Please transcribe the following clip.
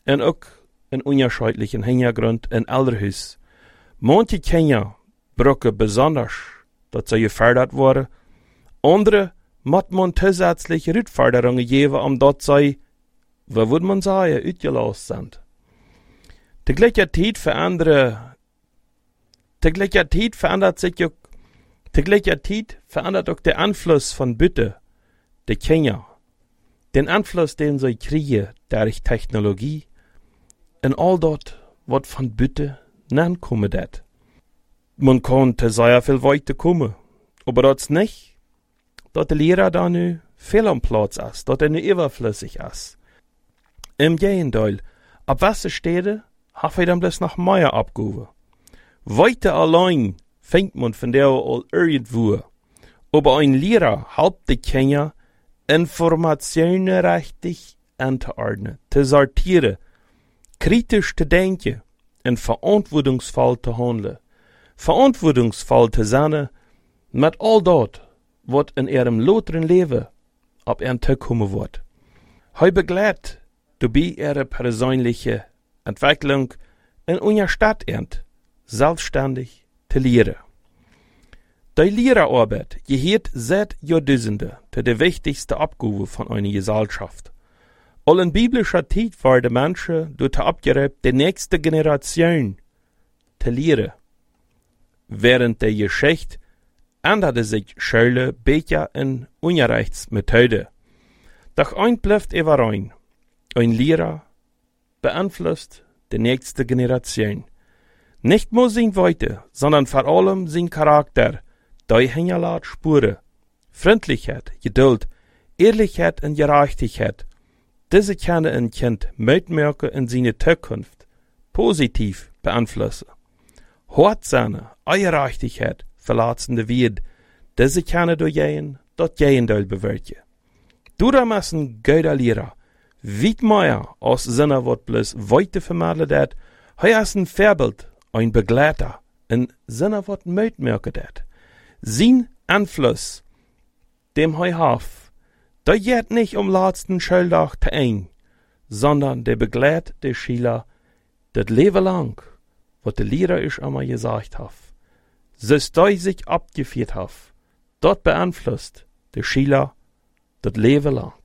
En ook een unterschiedlichen Hintergrund in Elderhuis. Manche Kinder brauchen besonders, dat sie gefördert worden. Andere moet man zusätzliche Rückforderungen geben, omdat sie, wie würde man sagen, uitgelost sind. Tegelijkertijd verandert auch der Einfluss von Bitte, der Kinder. Den Einfluss, den sie kriegen durch Technologie, en all dat wat van Bitte nankomen dat. Man kann te sehr viel weiter kommen, aber das nicht, dass der Lehrer da nu fehl am Platz ist, dass nu überflüssig ist. Im Gegenteil, ab welche Städte hat er dann bloß nach Meier abgehoben. Weiter allein fängt man von der all irgendwo. Aber ein Lehrer helpt die Kinder, Informationen richtig anzuordnen, zu sortieren, kritisch zu denken und verantwortungsvoll zu handeln. Verantwortungsvoll zu sein mit all dat, was in ihrem loteren Leben ab ihren Tag kommen wird. Hij begleitet dabei ihre persönliche Entwicklung in unserer Stadt selbstständig zu lehren. Die Lehrerarbeit gehört seit Jahrtausenden zu der wichtigsten Abgabe von einer Gesellschaft. All in biblischer Zeit waren die Menschen durch abgerebt, die nächste Generation zu lehren. Während der Geschichte änderte sich Schule besser in Unterrichtsmethode. Doch ein bleibt überein. Ein Lehrer beeinflusst die nächste Generation. Nicht nur sein Weite, sondern vor allem sein Charakter, die hinterlässt Spuren. Freundlichkeit, Geduld, Ehrlichkeit und Gerechtigkeit. Diese können ein Kind mitmerken in seine Zukunft positiv beeinflussen. Hartseine, Gerechtigkeit, verlassende Wert, diese können durch jeden das Gegenteil bewirken. Darum müssen gute Lehrer weit mehr als seine wat bloß weite vermitteln dat, hij ist ein Vorbild, ein Begleiter, in seine wat mitmerken dat. Sein Einfluss, dem hij hat, der geht nicht letzten Schultag zu ein, sondern der begleitet die Schüler das Leben lang, was der Lehrer ist einmal gesagt hat. So's die sich abgeführt hat, dort beeinflusst die Schüler das Leben lang.